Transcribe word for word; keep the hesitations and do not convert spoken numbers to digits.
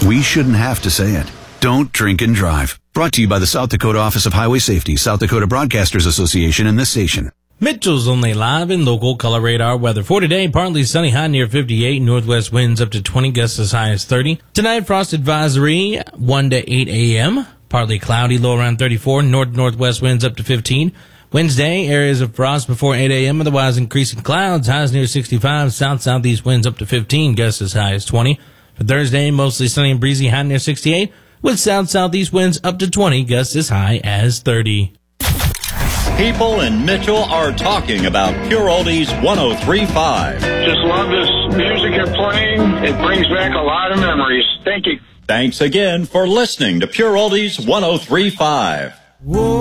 We shouldn't have to say it. Don't drink and drive. Brought to you by the South Dakota Office of Highway Safety, South Dakota Broadcasters Association, and this station. Mitchell's only live in local color radar weather. For today, partly sunny, high near fifty-eight, northwest winds up to twenty, gusts as high as thirty. Tonight, frost advisory, one to eight a.m. Partly cloudy, low around thirty-four, north-northwest winds up to fifteen. Wednesday, areas of frost before eight a.m., otherwise increasing clouds, highs near sixty-five, south-southeast winds up to fifteen, gusts as high as twenty. For Thursday, mostly sunny and breezy, high near sixty-eight, with south-southeast winds up to twenty, gusts as high as thirty. People in Mitchell are talking about Pure Oldies one oh three point five. Just love this music you're playing. It brings back a lot of memories. Thank you. Thanks again for listening to Pure Oldies one oh three point five. Whoa.